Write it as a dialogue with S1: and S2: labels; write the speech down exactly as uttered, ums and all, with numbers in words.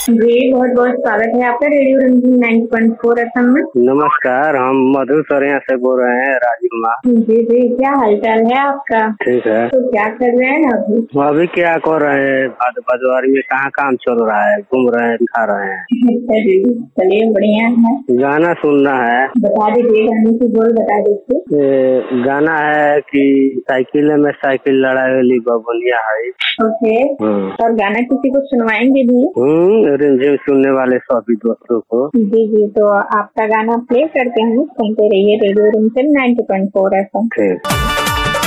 S1: जी, बहुत बहुत स्वागत है आपका radio रंजीन ninety point four FM में।
S2: नमस्कार, हम मधु सरेया से बोल रहे हैं, राजीव कुमार।
S1: जी जी, क्या हालचाल है आपका?
S2: ठीक है।
S1: तो क्या कर रहे हैं अभी?
S2: अभी क्या कर रहे हैं? बाजवारी में कहाँ काम चल रहा है? घूम रहे हैं, दिखा रहे हैं।
S1: अच्छा जी, चलिए बढ़िया है।
S2: गाना सुनना है।
S1: बता दीजिए, गाने की बोल बता दीजिए।
S2: गाना है कि साइकिल में साइकिल लड़ाई बबुलिया है।
S1: ओके। और गाना किसी को सुनवाएंगे भी?
S2: हम्म रिमझिम सुनने वाले सभी दोस्तों को।
S1: जी जी, तो आपका गाना प्ले करते हैं, सुनते रहिए radio रंजीन ninety point four FM.
S2: ठीक।